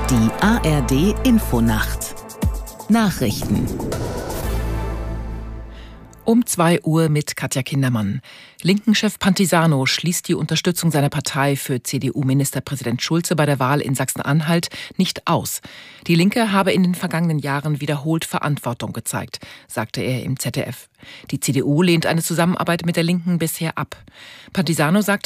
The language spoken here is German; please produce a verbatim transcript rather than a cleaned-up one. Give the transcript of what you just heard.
Die A R D Infonacht Nachrichten Um zwei Uhr mit Katja Kindermann. Linken-Chef Pantisano schließt die Unterstützung seiner Partei für C D U-Ministerpräsident Schulze bei der Wahl in Sachsen-Anhalt nicht aus. Die Linke habe in den vergangenen Jahren wiederholt Verantwortung gezeigt, sagte er im Z D F. Die C D U lehnt eine Zusammenarbeit mit der Linken bisher ab. Pantisano sagt,